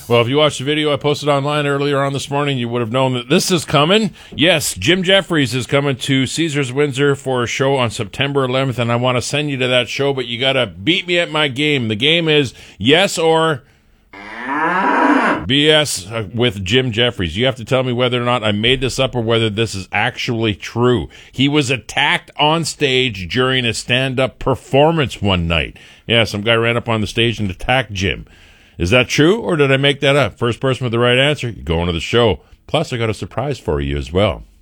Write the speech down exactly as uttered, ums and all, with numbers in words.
Well, if you watched the video I posted online earlier on this morning, you would have known that this is coming. Yes, Jim Jeffries is coming to Caesars Windsor for a show on September eleventh, and I want to send you to that show, but you got to beat me at my game. The game is yes or B S with Jim Jeffries. You have to tell me whether or not I made this up or whether this is actually true. He was attacked on stage during a stand-up performance one night. Yeah, some guy ran up on the stage and attacked Jim. Is that true, or did I make that up? First person with the right answer, you go into the show. Plus, I got a surprise for you as well.